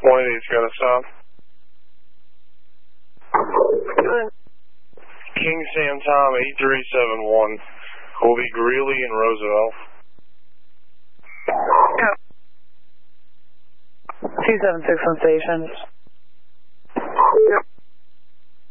188's got a stop. King Sam Tom 8371 will be Greeley and Roosevelt. 276 on station.